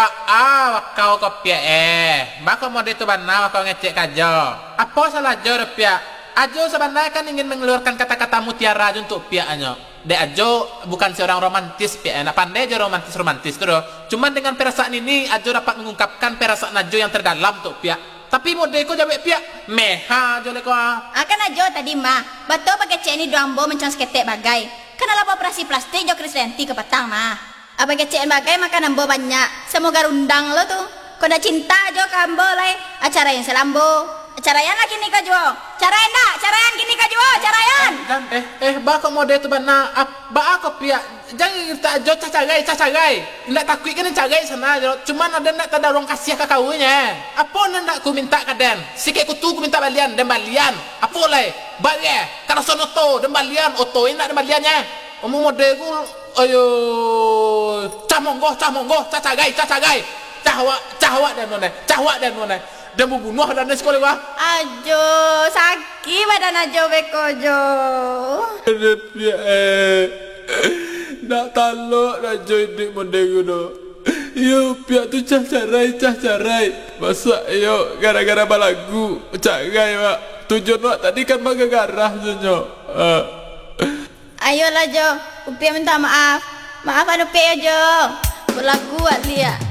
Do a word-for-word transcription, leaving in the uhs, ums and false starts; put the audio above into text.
Ah, kau kopi eh. Bako mau itu bana, kau ngecek aja. Apa salah jo pia? Ajo sebenarnya kan ingin mengeluarkan kata-kata mutiara untuk pihaknya. De Ajo bukan seorang romantis pia. Nak pandai aja romantis romantis tu doh. Cuman dengan perasaan ini Ajo dapat mengungkapkan perasaan Ajo yang terdalam untuk pihak. Tapi mode ko jabe pihak meha ajo leko. Akan Ajo tadi mah. Betul pakai cek ini doambo mencang seketek bagai. Kenapa operasi plastik jo Krisdayanti ke petang mah. Apa kecek bagai makan ambo banyak. Semoga rundang lo tuh. Kau dah cinta jo kambo lai. Acara yang selambo. Carayan lagi nih kak Jo, carayan dah, carayan gini kak Jo, carayan. Dan eh eh bako mode tu bana, ba aku pia, jangan kita Jo cacagai cacagai, nak takut kan cacagai sana Jo, cuma ada nak tada orang kasih ke kaunya. Apa nak ku minta kaden, sikit kutu ku minta balian dan balian, apa lay, bagai, kalau sono to dan balian, oto ini nak dan baliannya. Omong mode ku, ayo, camonggo camonggo, cacagai cacagai, cahwa cahwa dan mana, cahwa dan mana. Dan membunuh dan sekolah wah. Ajo, sakit badan Ajo beko Jo. Ada pia eh, nak talok Ajo ini mendeng do. Yo pia tu cah carai cah carai. Masa yo gara-gara balagu cagai mak. Tujuan mak tadi kan baga garah sunyo. Uh. Ayolah Jo, upia minta maaf. Maaf anu pia Jo. Balagu alia.